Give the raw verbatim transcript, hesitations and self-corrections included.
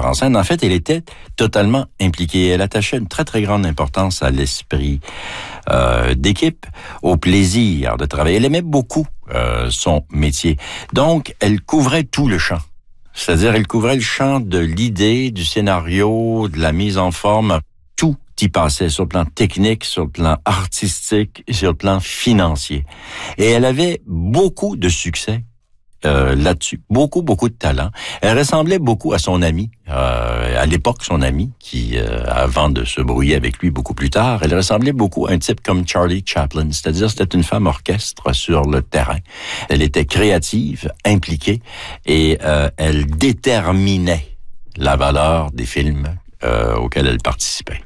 en scène. En fait, elle était totalement impliquée. Elle attachait une très, très grande importance à l'esprit euh, d'équipe, au plaisir de travailler. Elle aimait beaucoup euh, son métier. Donc, elle couvrait tout le champ. C'est-à-dire, elle couvrait le champ de l'idée, du scénario, de la mise en forme. Tout y passait sur le plan technique, sur le plan artistique et sur le plan financier. Et elle avait beaucoup de succès euh, là-dessus. Beaucoup, beaucoup de talent. Elle ressemblait beaucoup à son ami, euh, à l'époque son ami, qui, euh, avant de se brouiller avec lui beaucoup plus tard, elle ressemblait beaucoup à un type comme Charlie Chaplin. C'est-à-dire, c'était une femme orchestre sur le terrain. Elle était créative, impliquée, et euh, elle déterminait la valeur des films euh, auxquels elle participait.